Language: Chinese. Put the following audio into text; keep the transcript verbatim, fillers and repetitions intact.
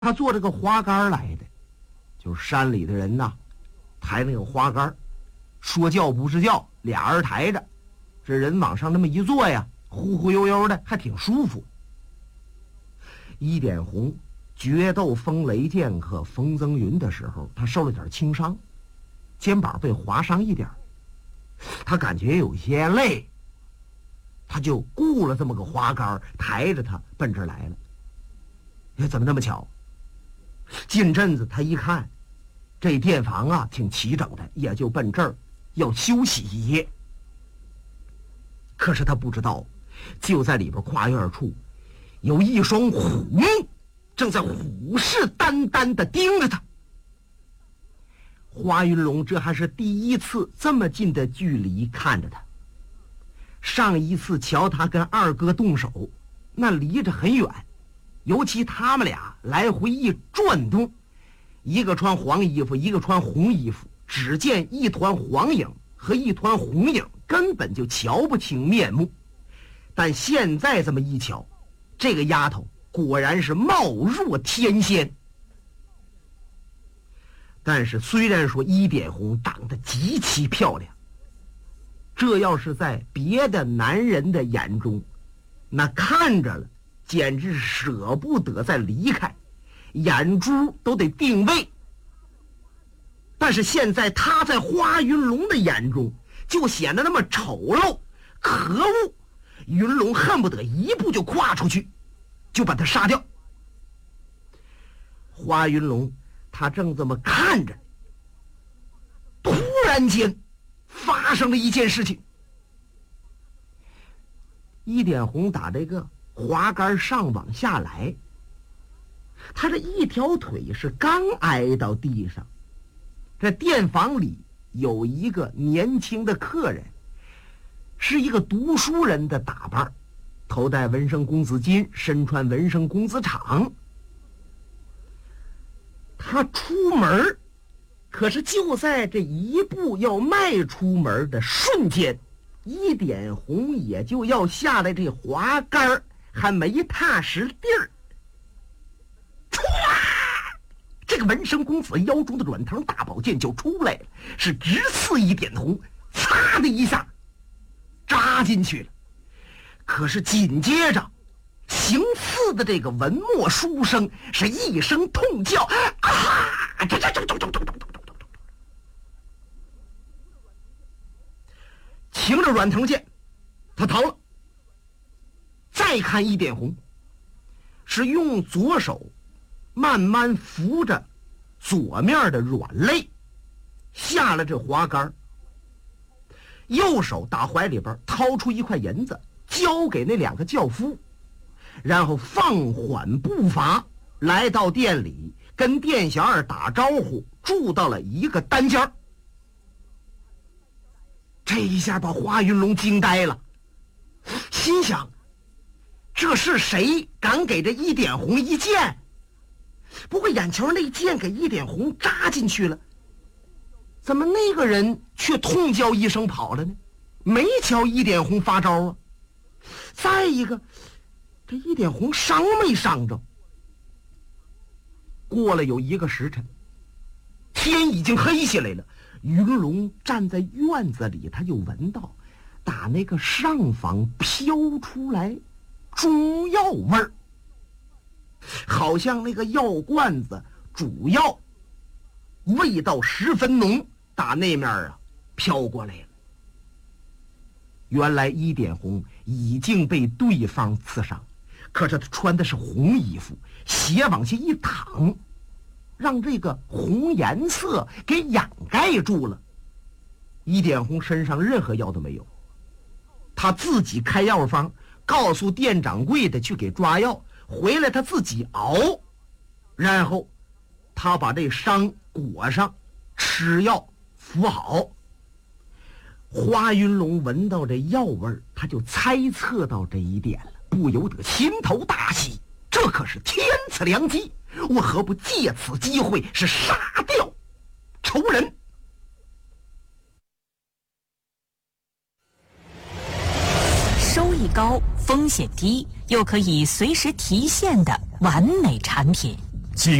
他坐这个花杆来的，就是山里的人呐，抬那个花杆，说叫不是叫，俩人抬着，这人往上那么一坐呀，忽忽悠悠的，还挺舒服。一点红决斗风雷剑客风增云的时候，他受了点轻伤，肩膀被划伤一点，他感觉有些累，他就雇了这么个花杆抬着他奔这儿来了。哎，怎么那么巧？近阵子他一看，这店房啊挺齐整的，也就奔这儿要休息一夜。可是他不知道，就在里边跨院处，有一双虎目正在虎视眈眈地盯着他。花云龙这还是第一次这么近的距离看着他。上一次瞧他跟二哥动手，那离着很远，尤其他们俩来回一转动，一个穿黄衣服，一个穿红衣服，只见一团黄影和一团红影，根本就瞧不清面目。但现在这么一瞧，这个丫头果然是貌若天仙。但是虽然说一点红长得极其漂亮，这要是在别的男人的眼中，那看着了简直舍不得再离开，眼珠都得定位。但是现在他在花云龙的眼中就显得那么丑陋可恶，云龙恨不得一步就跨出去，就把他杀掉。花云龙他正这么看着，突然间发生了一件事情。一点红打这个滑杆上往下来，他这一条腿是刚挨到地上。这店房里有一个年轻的客人，是一个读书人的打扮，头戴文生公子巾，身穿文生公子氅。他出门，可是就在这一步要迈出门的瞬间，一点红也就要下来这滑杆，还没踏实地儿，唰！这个文生公子腰中的软藤大宝剑就出来了，是直刺一点红，擦的一下扎进去了。可是紧接着行刺的这个文墨书生是一声痛叫，啊！这这这这这这这擎着软藤剑，他逃了。再看一点红，是用左手慢慢扶着左面的软肋，下了这滑杆，右手打怀里边掏出一块银子，交给那两个轿夫，然后放缓步伐来到店里，跟店小二打招呼，住到了一个单间。这一下把花云龙惊呆了，心想这是谁敢给这一点红一剑？不过眼瞧那剑给一点红扎进去了，怎么那个人却痛叫一声跑了呢？没瞧一点红发招啊。再一个，这一点红伤没伤着？过了有一个时辰，天已经黑下来了。云龙站在院子里，他就闻到打那个上房飘出来中药味儿，好像那个药罐子煮药味道十分浓，打那面啊飘过来了。原来一点红已经被对方刺伤，可是他穿的是红衣服，斜往下一躺，让这个红颜色给掩盖住了。一点红身上任何药都没有，他自己开药方，告诉店掌柜的去给抓药，回来他自己熬，然后他把这伤裹上，吃药服好。花云龙闻到这药味，他就猜测到这一点了，不由得心头大喜，这可是天赐良机，我何不借此机会是杀掉仇人？ 收益高，风险低，又可以随时提现的完美产品。